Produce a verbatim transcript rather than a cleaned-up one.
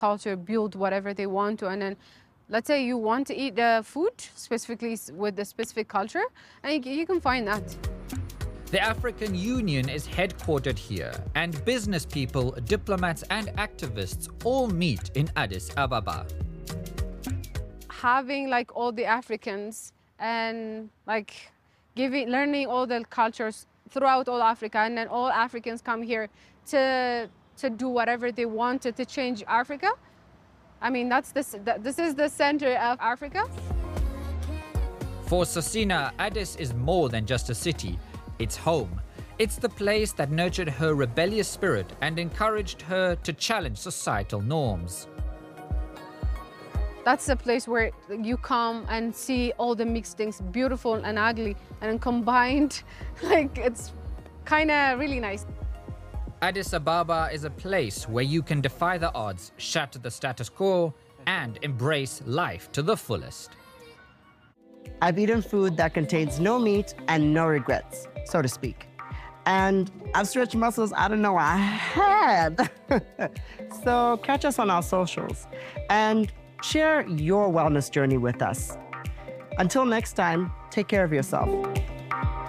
culture, build whatever they want to. And then let's say you want to eat the food specifically with the specific culture, and you, you can find that. The African Union is headquartered here, and business people, diplomats and activists all meet in Addis Ababa. Having like all the Africans and like giving, learning all the cultures throughout all Africa, and then all Africans come here to, to do whatever they wanted to change Africa. I mean, that's this, this is the center of Africa. For Sosina, Addis is more than just a city. It's home. It's the place that nurtured her rebellious spirit and encouraged her to challenge societal norms. That's the place where you come and see all the mixed things, beautiful and ugly, and then combined. Like, it's kind of really nice. Addis Ababa is a place where you can defy the odds, shatter the status quo, and embrace life to the fullest. I've eaten food that contains no meat and no regrets, so to speak. And I've stretched muscles I didn't know I had. So catch us on our socials and share your wellness journey with us. Until next time, take care of yourself.